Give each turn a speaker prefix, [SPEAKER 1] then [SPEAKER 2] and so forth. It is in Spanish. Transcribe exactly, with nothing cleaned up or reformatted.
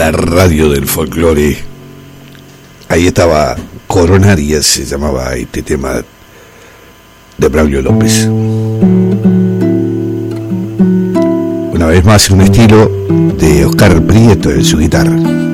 [SPEAKER 1] la radio del folclore. Ahí estaba Coronaria, se llamaba este tema de Braulio López. Una vez más un estilo de Oscar Prieto en su guitarra.